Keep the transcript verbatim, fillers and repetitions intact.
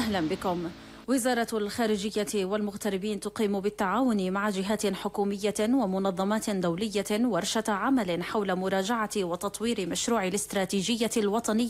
أهلا بكم. وزارة الخارجية والمغتربين تقيم بالتعاون مع جهات حكومية ومنظمات دولية ورشة عمل حول مراجعة وتطوير مشروع الاستراتيجية الوطنية